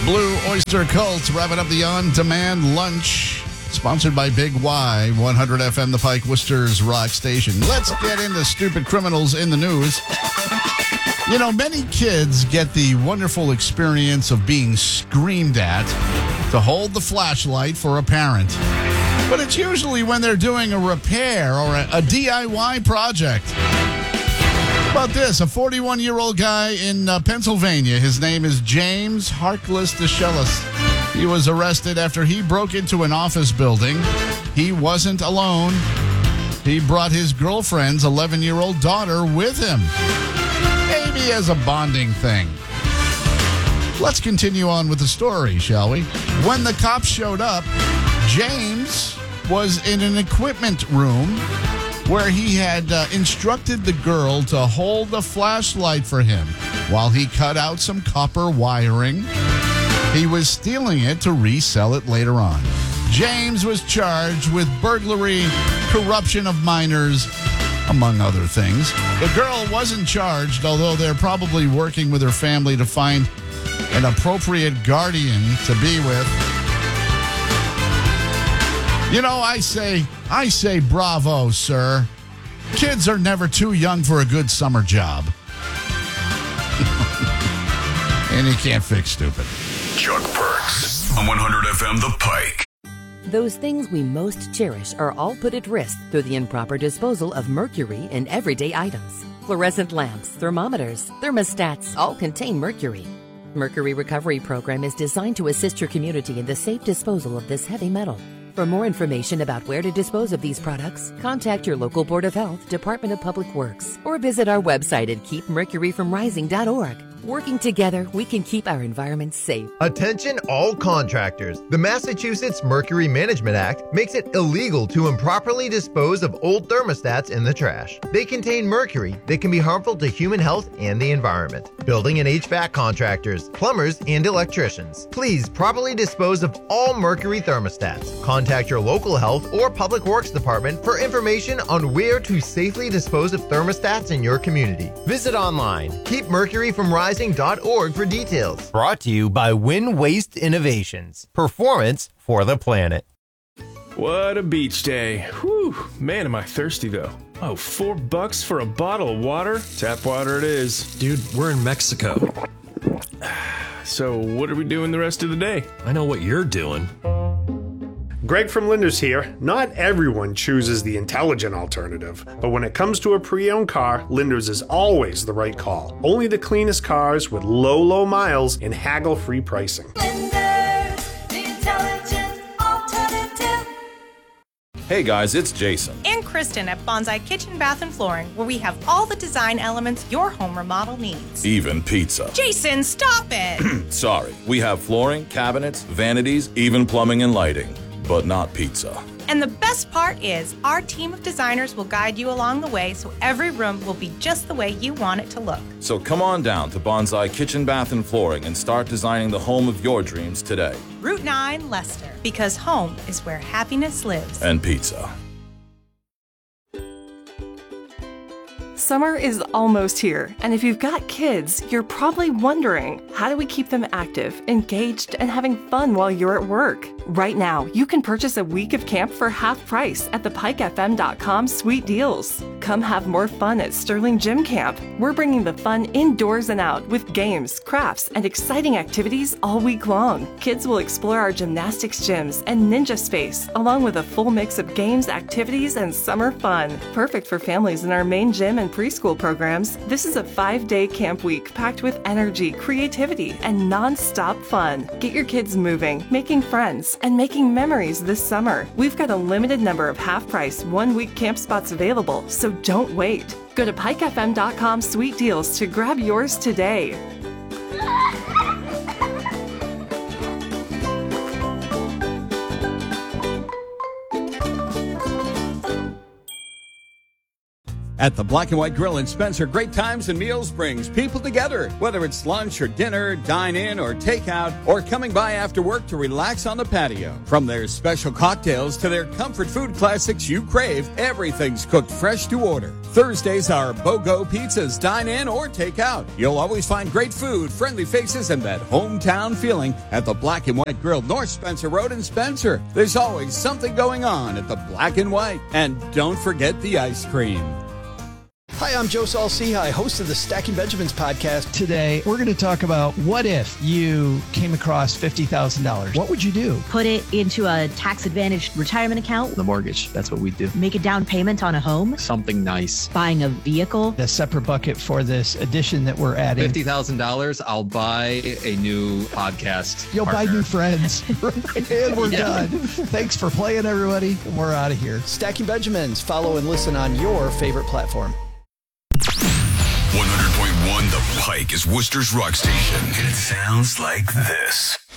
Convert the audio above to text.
Blue Oyster Cult wrapping up the on-demand lunch. Sponsored by Big Y, 100 FM, the Pike, Worcester's rock station. Let's get into stupid criminals in the news. You know, many kids get the wonderful experience of being screamed at to hold the flashlight for a parent. But it's usually when they're doing a repair or a DIY project. How about this? A 41-year-old guy in Pennsylvania. His name is James Harkless DeShellis. He was arrested after he broke into an office building. He wasn't alone. He brought his girlfriend's 11-year-old daughter with him. Maybe as a bonding thing. Let's continue on with the story, shall we? When the cops showed up, James was in an equipment room where he had instructed the girl to hold the flashlight for him while he cut out some copper wiring. He was stealing it to resell it later on. James was charged with burglary, corruption of minors, among other things. The girl wasn't charged, although they're probably working with her family to find an appropriate guardian to be with. You know, I say bravo, sir. Kids are never too young for a good summer job. And you can't fix stupid. Chuck Perks on 100 FM The Pike. Those things we most cherish are all put at risk through the improper disposal of mercury in everyday items. Fluorescent lamps, thermometers, thermostats all contain mercury. Mercury Recovery Program is designed to assist your community in the safe disposal of this heavy metal. For more information about where to dispose of these products, contact your local Board of Health, Department of Public Works, or visit our website at keepmercuryfromrising.org. Working together, we can keep our environment safe. Attention all contractors. The Massachusetts Mercury Management Act makes it illegal to improperly dispose of old thermostats in the trash. They contain mercury that can be harmful to human health and the environment. Building and HVAC contractors, plumbers, and electricians, please properly dispose of all mercury thermostats. Contact your local health or public works department for information on where to safely dispose of thermostats in your community. Visit online, keepmercuryfromrising.org for details. Brought to you by Win Waste Innovations. Performance for the planet. What a beach day. Whew, man, am I thirsty though. Oh, $4 for a bottle of water? Tap water it is. Dude, we're in Mexico. So what are we doing the rest of the day? I know what you're doing. Greg from Linders here. Not everyone chooses the intelligent alternative, but when it comes to a pre-owned car, Linders is always the right call. Only the cleanest cars with low miles and haggle-free pricing. Linders, the intelligent alternative. Hey guys, it's Jason. And Kristen at Bonsai Kitchen, Bath, and Flooring, where we have all the design elements your home remodel needs. Even pizza. Jason, stop it! Sorry, we have flooring, cabinets, vanities, even plumbing and lighting. But not pizza. And the best part is, our team of designers will guide you along the way so every room will be just the way you want it to look. So come on down to Bonsai Kitchen, Bath, and Flooring and start designing the home of your dreams today. Route 9, Leicester. Because home is where happiness lives. And pizza. Summer is almost here, and if you've got kids, you're probably wondering, how do we keep them active, engaged, and having fun while you're at work? Right now, you can purchase a week of camp for half price at thepikefm.com Sweet Deals. Come have more fun at Sterling Gym Camp. We're bringing the fun indoors and out with games, crafts, and exciting activities all week long. Kids will explore our gymnastics gyms and ninja space, along with a full mix of games, activities, and summer fun. Perfect for families in our main gym and preschool programs. This is a 5-day camp week packed with energy, creativity, and non-stop fun. Get your kids moving, making friends, and making memories this summer. We've got a limited number of half-price, one-week camp spots available, so don't wait. Go to pikefm.com Sweet Deals to grab yours today. At the Black and White Grill in Spencer, great times and meals brings people together. Whether it's lunch or dinner, dine-in or takeout, or coming by after work to relax on the patio. From their special cocktails to their comfort food classics you crave, everything's cooked fresh to order. Thursdays are BOGO pizzas, dine-in or takeout. You'll always find great food, friendly faces, and that hometown feeling at the Black and White Grill, North Spencer Road in Spencer. There's always something going on at the Black and White. And don't forget the ice cream. Hi, I'm Joe Saul-Sehy, host of the Stacking Benjamins podcast. Today, we're going to talk about what if you came across $50,000. What would you do? Put it into a tax-advantaged retirement account. The mortgage, that's what we do. Make a down payment on a home. Something nice. Buying a vehicle. A separate bucket for this addition that we're adding. $50,000, I'll buy a new podcast. You'll partner. buy new friends. And we're done. Thanks for playing, everybody. We're out of here. Stacking Benjamins. Follow and listen on your favorite platform. 100.1 The Pike is Worcester's rock station. And it sounds like this.